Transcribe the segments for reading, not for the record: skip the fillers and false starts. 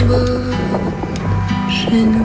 bas chez nous.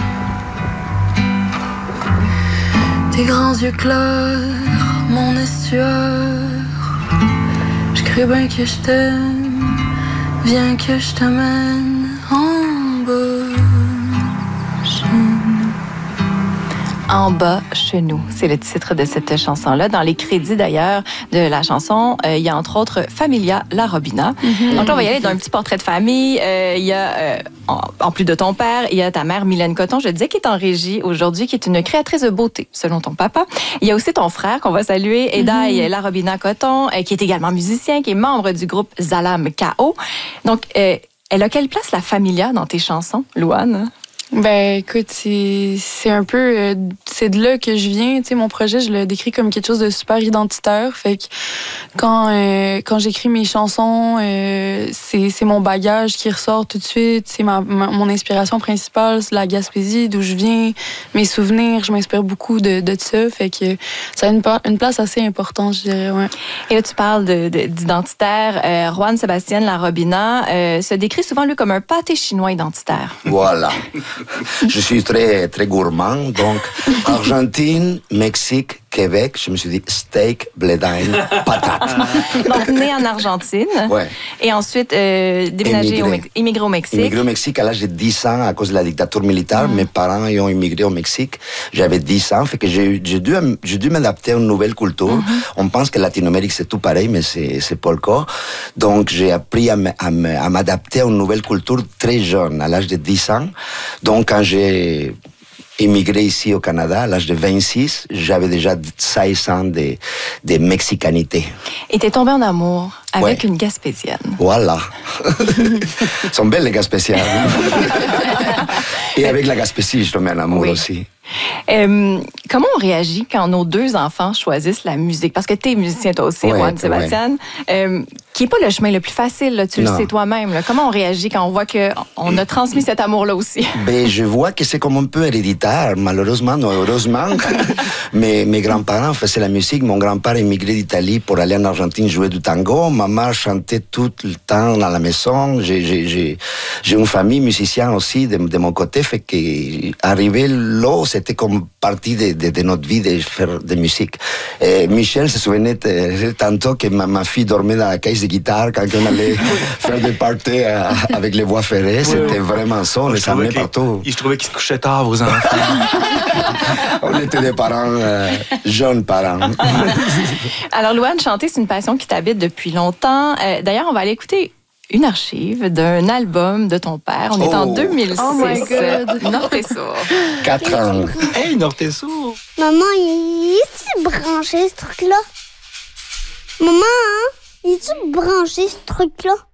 Tes grands yeux clairs, mon estuaire. Je crée bien que je t'aime, viens que je t'amène en bas chez nous. En bas chez nous, c'est le titre de cette chanson-là. Dans les crédits d'ailleurs de la chanson, il y a entre autres Familia La Robina. Donc là, on va y aller d'un petit portrait de famille. Il y a, en plus de ton père, il y a ta mère Mylène Coton, je disais, qui est en régie aujourd'hui, qui est une créatrice de beauté, selon ton papa. Il y a aussi ton frère qu'on va saluer, Edaï La Robina Coton, qui est également musicien, qui est membre du groupe Zalam K.O. Donc, elle a quelle place la Familia dans tes chansons, Louane? Ben, écoute, c'est un peu... c'est de là que je viens. Tu sais, mon projet, je le décris comme quelque chose de super identitaire. Fait que quand j'écris mes chansons, c'est mon bagage qui ressort tout de suite. C'est mon inspiration principale, c'est la Gaspésie, d'où je viens, mes souvenirs. Je m'inspire beaucoup de ça. Fait que ça a une place assez importante, je dirais, ouais. Et là, tu parles d'identitaire. Juan Sébastien La Robina se décrit souvent, lui, comme un pâté chinois identitaire. Voilà. Je suis très, très gourmand. Donc, Argentine, Mexique, Québec, je me suis dit steak, blédine, patate. Donc, né en Argentine. Ouais. Et ensuite, immigré au Mexique. Immigré au Mexique à l'âge de 10 ans à cause de la dictature militaire. Mes parents ont immigré au Mexique. J'avais 10 ans, fait que j'ai dû m'adapter à une nouvelle culture. On pense que Latino-Amérique, c'est tout pareil, mais c'est pas le cas. Donc, j'ai appris à m'adapter à une nouvelle culture très jeune, à l'âge de 10 ans. Donc, quand j'ai immigré ici au Canada, à l'âge de 26, j'avais déjà 16 ans de mexicanité. Et t'es tombé en amour avec une Gaspésienne. Voilà. Ils sont belles les Gaspésiennes. Et avec la Gaspésie, je tombe en amour aussi. Comment on réagit quand nos deux enfants choisissent la musique? Parce que t'es musicien toi aussi, Juan Sébastien, qui n'est pas le chemin le plus facile, là, tu le sais toi-même. Là. Comment on réagit quand on voit qu'on a transmis cet amour-là aussi? Ben, je vois que c'est comme un peu héréditaire, malheureusement ou heureusement. Mais mes grands-parents faisaient la musique. Mon grand-père émigré d'Italie pour aller en Argentine jouer du tango. Ma mère chantait tout le temps dans la maison. J'ai une famille musicienne aussi de mon côté, fait qu'arriver là, c'était comme partie de notre vie de faire de musique. Michel se souvenait tantôt que ma fille dormait dans la caisse de guitare quand on allait faire des parties avec les voix ferrées. C'était vraiment ça, on les amenait partout. Je trouvais qu'ils se couchaient tard, vos enfants. On était des parents, jeunes parents. Alors, Louane, chanter, c'est une passion qui t'habite depuis longtemps. D'ailleurs, on va aller écouter une archive d'un album de ton père. On est en 2006. Oh my God. Norte-Sour. 4 ans. Hey, Norte-Sour! Maman, il est-tu branché ce truc-là? Maman, il est-tu branché ce truc-là?